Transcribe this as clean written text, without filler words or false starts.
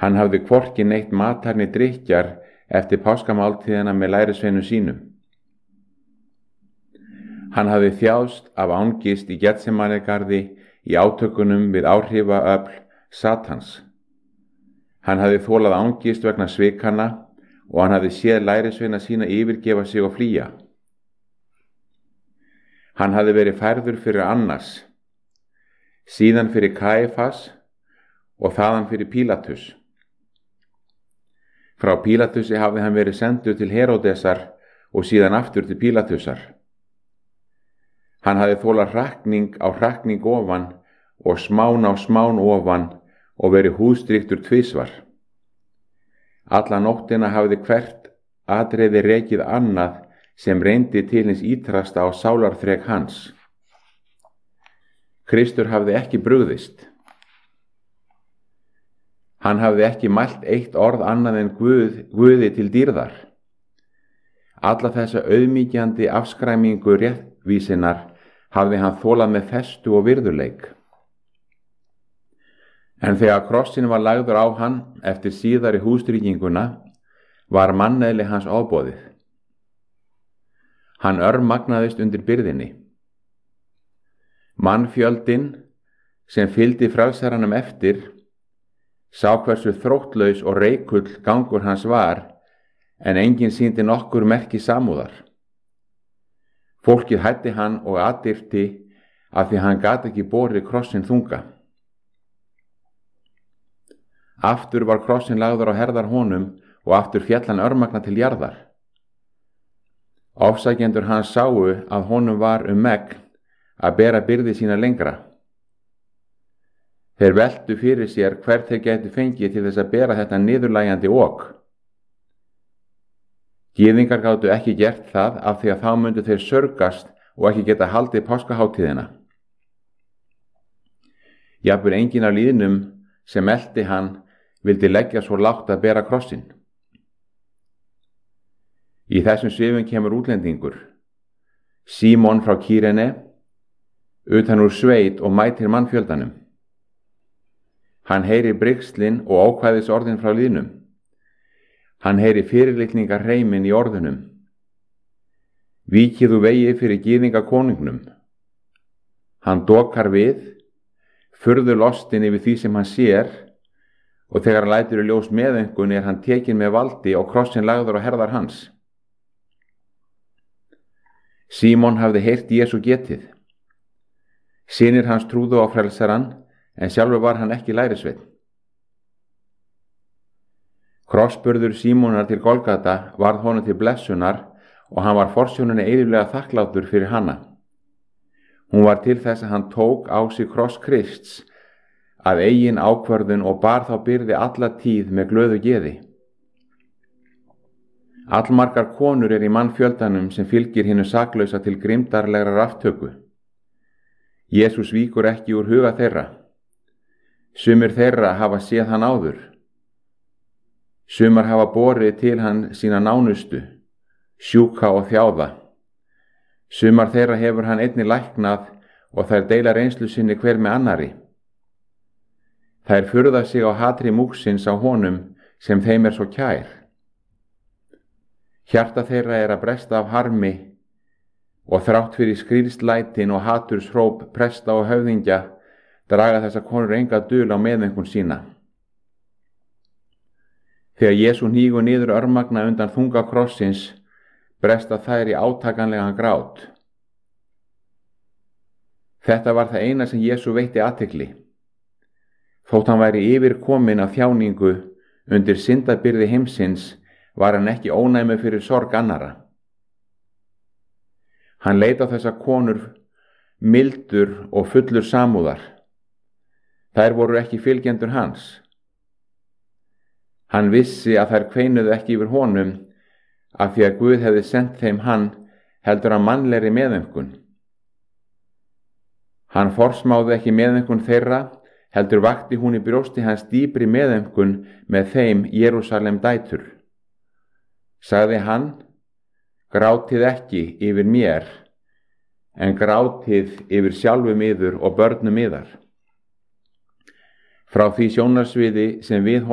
Hann hafði hvorki neitt matar né drykkjar eftir páskamáltíðina með lærisveinum sínum. Hann hafði þjáðst af angist í Getsemannegarði í átökunum við áhrifaöfl Satans. Hann hafði þolað angist vegna svikanna og hann hafði séð lærisveina sína yfirgefa sig og flýja. Hann hafði verið færður fyrir Annas, síðan fyrir Kaífas og þaðan fyrir Pílatus. Frá Pílatusi hafði hann verið sendur til Heródesar og síðan aftur til Pílatusar. Hann hafði þolað hrakning á hrakning ofan og smán á smán ofan og verið húðstrýktur tvisvar. Alla nóttina hafði hvert atriði rekið annað sem reyndi til hins ítrasta á sálarþrek hans. Kristur hafði ekki brugðist. Hann hafði ekki mælt eitt orð annað en Guði til dýrðar. Alla þessa auðmýkjandi afskræmingu réttvísinnar hafði hann þolað með festu og virðuleik. En þegar krossin var lagður á hann eftir síðari húðstrýkinguna var manneðli hans ofboðið. Hann örmagnaðist undir byrðinni. Mannfjöldinn sem fylgdi frelsaranum eftir sá hversu þróttlaus og reikull gangur hans var, en enginn sýndi nokkur merki samúðar. Fólkið hætti hann og aðyrti af því hann gat ekki borið krossin þunga. Aftur var krossin lagður á herðar honum og aftur féll hann örmagna til jarðar. Ofsækjendur hans sáu að honum var megn að bera byrði sína lengra. Þeir veltu fyrir sér hvert þeir gætu fengið til þess að bera þetta niðurlægjandi ok. Gyðingar gátu ekki gert það af því að þá myndu þeir sörgast og ekki geta haldið páskaháttíðina. Jafnvel enginn af lýðnum sem elti hann vildi leggja svo lágt að bera krossin. Í þessum svifum kemur útlendingur, Símon frá Kýrene, utan úr sveit og mætir mannfjöldanum. Hann heyrir brigslin og ákvæðis orðin frá lýðnum. Hann heyrir fyrirlitningar hreimin í orðunum. Víkið úr vegi fyrir gyðingakonungnum. Hann dokar við, furðu lostinn yfir því sem hann sér, og þegar hann lætur í ljós meðöngun hann tekinn með valdi og krossin lagður á herðar hans. Símon hafði heyrt Jesú getið. Synir hans trúðu á frelsarann, en sjálfur var hann ekki lærisveinn. Krossburður Símonar til Golgata varð honum til blessunar og hann var forsjóninni eilíflega þakklátur fyrir hana. Hún var til þess að hann tók á sig kross Krists að eigin ákvörðun og bar þá byrði alla tíð með glöðu geði. Allmargar konur í mannfjöldanum sem fylgir hinu saklausa til grimmdarlegrar aftöku. Jesús víkur ekki úr huga þeirra. Sumir þeirra hafa séð hann áður. Sumar hafa borið til hann sína nánustu, sjúka og þjáða. Sumar þeirra hefur hann einnig læknað og þær deila reynslu sinni hver með annari. Þær furða sig á hatri múksins á honum sem þeim svo kær. Hjarta þeirra að bresta af harmi og þrátt fyrir skrílslætin og haturshróp presta og höfðingja draga þessa konur enga dul á meðöngun sína. Þegar Jesú hnígur niður örmagna undan þunga krossins, bresta þær í átakanlegan grát. Þetta var það eina sem Jesú veitti athygli. Þótt hann væri yfirkominn af þjáningu undir syndabyrði heimsins, var hann ekki ónæmi fyrir sorg annara. Hann leit á þessa konur mildur og fullur samúðar. Þær voru ekki fylgjendur hans. Hann vissi að þær kveinuðu ekki yfir honum af því að Guð hefði sendt þeim hann heldur að mannlegri meðaumkun. Hann forsmáði ekki meðaumkun þeirra heldur vakti hún í brjósti hans dýpri meðaumkun með þeim Jerúsalem dætur. Sagði hann, grátið ekki yfir mér, en grátið yfir sjálfum yður og börnum yðar. Frá því sjónarsviði sem við